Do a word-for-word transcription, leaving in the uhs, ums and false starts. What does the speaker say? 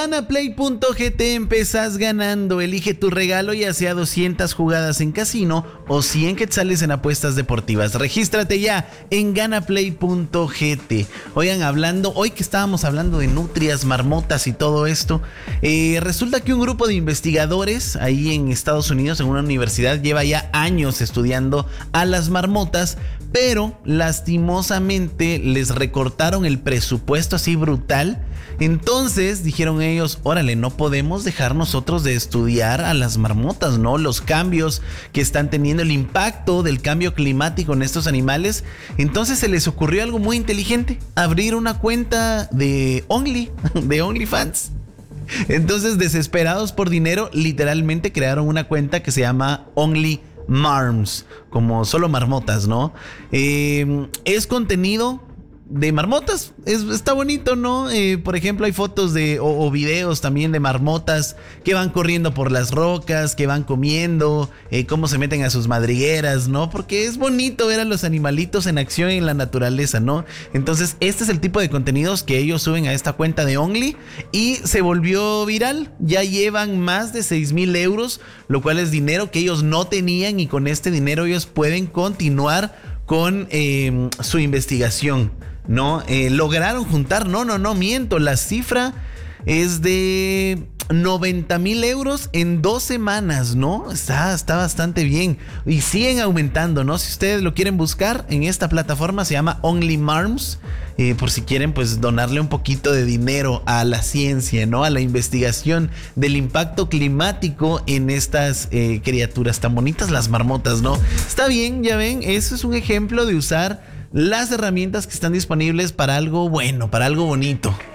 Ganaplay punto g t empezás ganando. Elige tu regalo, ya sea doscientas jugadas en casino o cien quetzales en apuestas deportivas. Regístrate ya en Ganaplay punto g t. Oigan, hablando, hoy que estábamos hablando de nutrias, marmotas y todo esto, eh, resulta que un grupo de investigadores ahí en Estados Unidos, en una universidad, lleva ya años estudiando a las marmotas, pero lastimosamente les recortaron el presupuesto así brutal. Entonces dijeron ellos, órale, no podemos dejar nosotros de estudiar a las marmotas, ¿no? Los cambios que están teniendo, el impacto del cambio climático en estos animales. Entonces se les ocurrió algo muy inteligente: abrir una cuenta de Only, de OnlyFans. Entonces, desesperados por dinero, literalmente crearon una cuenta que se llama Only Marms, como solo marmotas, ¿no? Eh, es contenido de marmotas, es, está bonito, ¿no? Eh, por ejemplo, hay fotos de o, o videos también de marmotas que van corriendo por las rocas, que van comiendo, eh, cómo se meten a sus madrigueras, ¿no? Porque es bonito ver a los animalitos en acción en la naturaleza, ¿no? Entonces, este es el tipo de contenidos que ellos suben a esta cuenta de Only y se volvió viral. Ya llevan más de seis mil euros, lo cual es dinero que ellos no tenían, y con este dinero ellos pueden continuar con eh, su investigación, ¿no? Eh, lograron juntar, no, no, no, miento, la cifra es de noventa mil euros en dos semanas, ¿no? Está, está bastante bien. Y siguen aumentando, ¿no? Si ustedes lo quieren buscar en esta plataforma, se llama Only Marms. Eh, por si quieren, pues, donarle un poquito de dinero a la ciencia, ¿no? A la investigación del impacto climático en estas eh, criaturas tan bonitas, las marmotas, ¿no? Está bien, ya ven, eso es un ejemplo de usar las herramientas que están disponibles para algo bueno, para algo bonito.